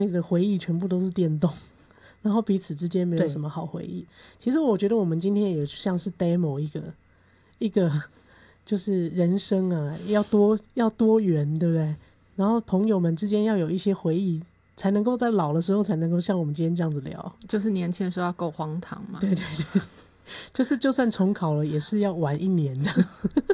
那个回忆全部都是电动，然后彼此之间没有什么好回忆。其实我觉得我们今天也像是 demo 一个就是人生啊，要多元，对不对？然后朋友们之间要有一些回忆，才能够在老的时候才能够像我们今天这样子聊。 就是年轻的时候要够荒唐嘛。 对对对，就是就算重考了，也是要玩1年的。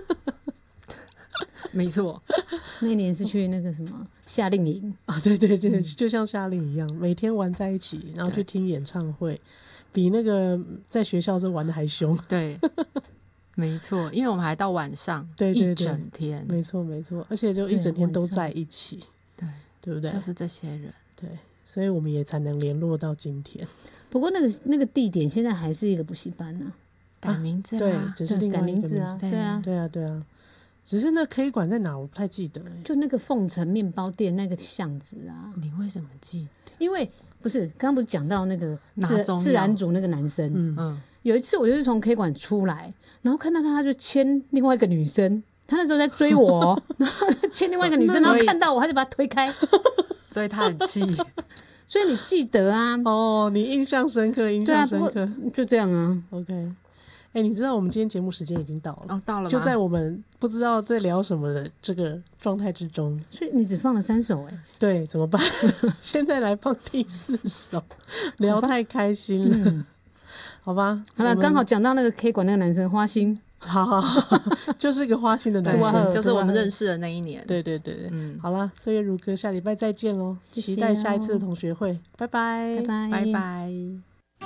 没错， 那一年是去那个什么夏令营啊，对对对，就像夏令一样，每天玩在一起，然后去听演唱会，比那个在学校时候玩的还凶。 对，没错，因为我们还到晚上， 对对对， 一整天， 没错没错，而且就一整天都在一起， 对， 对不对？ 就是这些人， 对，所以我们也才能联络到今天。 不过那个地点现在还是一个补习班啊， 改名字对， 啦， 只是另外一个名字啊，对啊， 对啊，对啊。只是那 K 馆在哪我不太记得就那个凤城面包店那个巷子啊。 你为什么记得？ 因为不是刚刚不是讲到那个自然组那个男生，有一次我就是从 K 馆出来，然后看到他就牵另外一个女生，他那时候在追我，然后牵另外一个女生，然后看到我，他就把他推开， 所以他很气。 所以你记得啊？ 哦，你印象深刻，印象深刻， 就这样啊。 OK。你知道我们今天节目时间已经到了哦，到了吗？ 就在我们不知道在聊什么的这个状态之中， 所以你只放了3首对，怎么办？现在来放第4首，聊太开心了，好吧？ 好了，刚好讲到那个 K 馆那个男生花心， 好，就是个花心的男生， 就是我们认识的那一年。 对对对对，好了，岁月如歌，下礼拜再见喽，期待下一次的同学会，拜拜， 拜拜， 拜拜。